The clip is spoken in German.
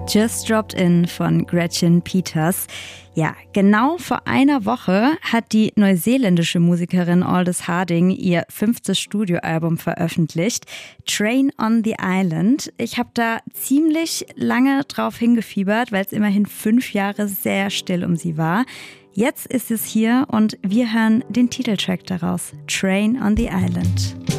Just Dropped In von Gretchen Peters. Ja, genau vor einer Woche hat die neuseeländische Musikerin Aldous Harding ihr 5. Studioalbum veröffentlicht, Train on the Island. Ich habe da ziemlich lange drauf hingefiebert, weil es immerhin 5 Jahre sehr still um sie war. Jetzt ist es hier und wir hören den Titeltrack daraus, Train on the Island.